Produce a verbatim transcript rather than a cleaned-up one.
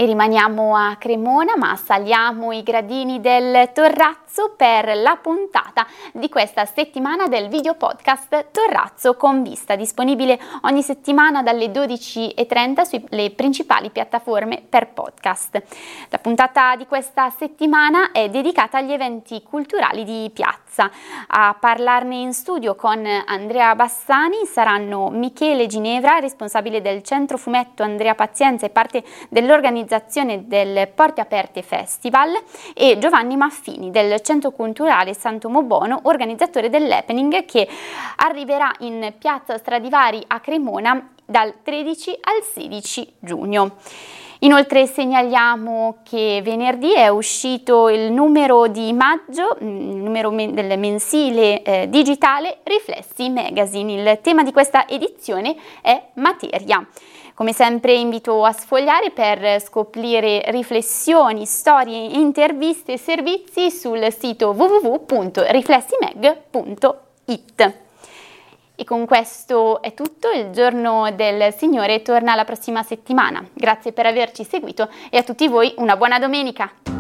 E rimaniamo a Cremona, ma saliamo i gradini del Torrazzo per la puntata di questa settimana del video podcast Torrazzo con Vista, disponibile ogni settimana dalle dodici e trenta sulle principali piattaforme per podcast. La puntata di questa settimana è dedicata agli eventi culturali di piazza. A parlarne in studio con Andrea Bassani saranno Michele Ginevra, responsabile del Centro Fumetto Andrea Pazienza e parte dell'organizzazione del Porte Aperte Festival, e Giovanni Maffini del Centro Culturale Santo Mobono, organizzatore dell'happening che arriverà in piazza Stradivari a Cremona dal tredici al sedici giugno. Inoltre segnaliamo che venerdì è uscito il numero di maggio, il numero men- del mensile eh, digitale Riflessi Magazine. Il tema di questa edizione è materia. Come sempre invito a sfogliare per scoprire riflessioni, storie, interviste e servizi sul sito w w w punto riflessimag punto it. E con questo è tutto, il Giorno del Signore torna la prossima settimana. Grazie per averci seguito e a tutti voi una buona domenica!